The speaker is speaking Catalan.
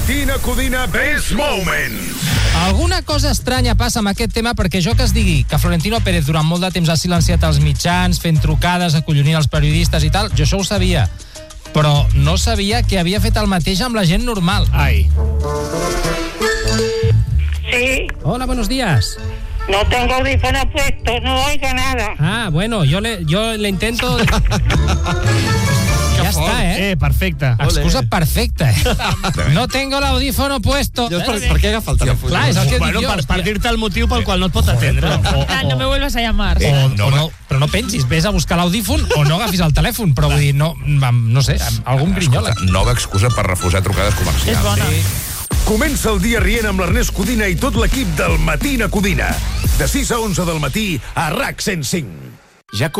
Matina Codina Best Moments. Alguna cosa estranya passa amb aquest tema, perquè jo que es digui que Florentino Pérez durant molt de temps ha silenciat els mitjans, fent trucades, acollonint els periodistes i tal, jo això ho sabia. Però no sabia que havia fet el mateix amb la gent normal. Ai. Sí, Hola, buenos días. no tengo audífono puesto, no oigo nada. Ah, bueno, yo le intento... Ya está, Perfecte. Excusa perfecta, No tengo el audífono puesto. Per què agafa el telèfon? Clar, és el que Bueno, dic jo. per dir-te el motiu pel qual no et pot atendre. No me vuelvas a llamar. Però no pensis, vés a buscar l'audífon o no agafis el telèfon, però vull dir, no sé, algun grinyola. Nova excusa per refusar trucades comercials. És bona. Comença el dia rient amb l'Ernest Codina i tot l'equip del Matina Codina. De 6 a 11 del matí a RAC 105. Ja